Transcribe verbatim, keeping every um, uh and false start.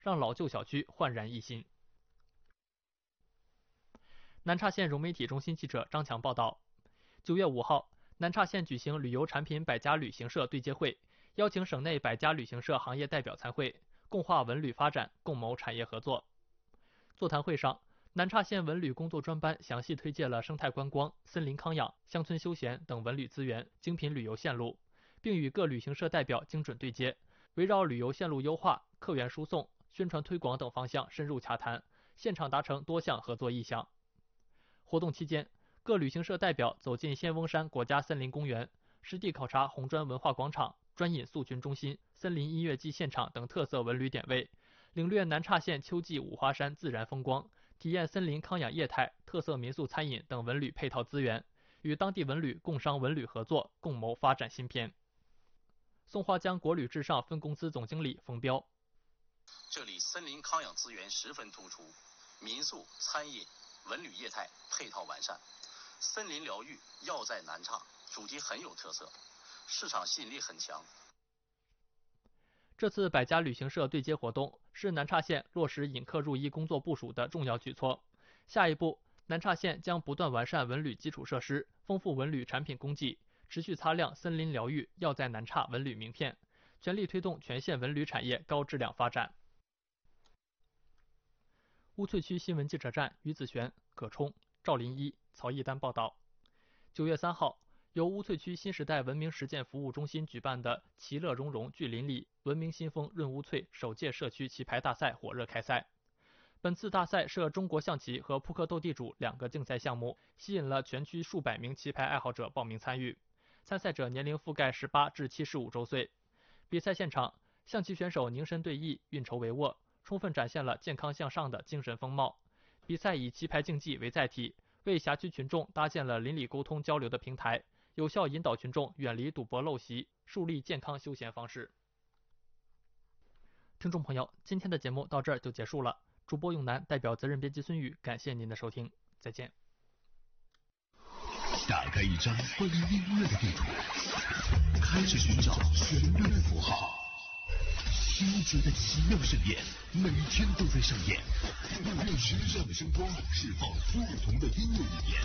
让老旧小区焕然一新。南岔县融媒体中心记者张强报道，九月五号，南岔县举行旅游产品百家旅行社对接会，邀请省内百家旅行社行业代表参会，共话文旅发展，共谋产业合作。座谈会上，南岔县文旅工作专班详细推介了生态观光、森林康养、乡村休闲等文旅资源、精品旅游线路，并与各旅行社代表精准对接，围绕旅游线路优化、客源输送、宣传推广等方向深入洽谈，现场达成多项合作意向。活动期间，各旅行社代表走进仙翁山国家森林公园，实地考察红砖文化广场、专饮宿群中心、森林音乐季现场等特色文旅点位，领略南岔县秋季五花山自然风光，体验森林康养业态、特色民宿餐饮等文旅配套资源，与当地文旅共商文旅合作，共谋发展新篇。松花江国旅至上分公司总经理冯彪， 这里森林康养资源十分突出，民宿、餐饮、文旅业态配套完善，森林疗愈要在南岔，主题很有特色，市场吸引力很强。 这次百家旅行社对接活动是南岔县落实引客入医工作部署的重要举措。下一步，南岔县将不断完善文旅基础设施，丰富文旅产品供给，持续擦亮森林疗愈要在南岔文旅名片，全力推动全县文旅产业高质量发展。乌翠区新闻记者站于子璇、葛冲、赵林一、曹一丹报道。九月三号，由乌翠区新时代文明实践服务中心举办的“其乐融融聚邻里，文明新风润乌翠”首届社区棋牌大赛火热开赛。本次大赛设中国象棋和扑克斗地主两个竞赛项目，吸引了全区数百名棋牌爱好者报名参与。参赛者年龄覆盖十八至七十五周岁。比赛现场，象棋选手凝神对弈，运筹帷幄，充分展现了健康向上的精神风貌。比赛以棋牌竞技为载体，为辖区群众搭建了邻里沟通交流的平台，有效引导群众远离赌博陋习，树立健康休闲方式。听众朋友，今天的节目到这儿就结束了。主播永南代表责任编辑孙宇，感谢您的收听，再见。 打开一张关于音乐的地图，开始寻找旋律的符号，听觉的奇妙盛宴，每天都在上演。用时尚的声光释放不同的音乐语言。